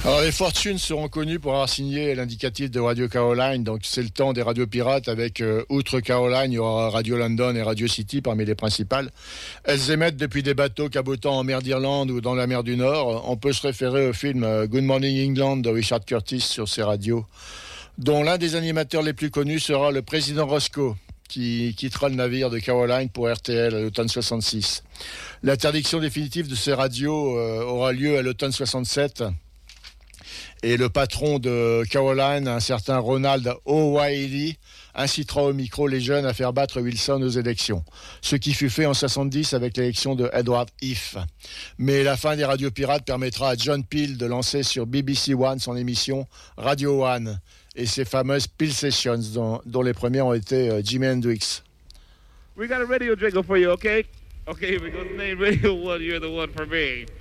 Alors les Fortunes seront connus pour avoir signé l'indicatif de Radio Caroline, donc c'est le temps des radios pirates avec, outre Caroline, il y aura Radio London et Radio City parmi les principales. Elles émettent depuis des bateaux cabotant en mer d'Irlande ou dans la mer du Nord. On peut se référer au film Good Morning England de Richard Curtis sur ces radios, dont l'un des animateurs les plus connus sera le président Roscoe, qui quittera le navire de Caroline pour RTL à l'automne 66. L'interdiction définitive de ces radios aura lieu à l'automne 67. Et le patron de Caroline, un certain Ronald O'Reilly, incitera au micro les jeunes à faire battre Wilson aux élections. Ce qui fut fait en 70 avec l'élection de Edward Heath. Mais la fin des radios pirates permettra à John Peel de lancer sur BBC One son émission Radio One et ses fameuses Peel Sessions, dont les premières ont été Jimi Hendrix. We got a radio jingle for you, okay? Okay, here we go. Name Radio One, you're the one for me.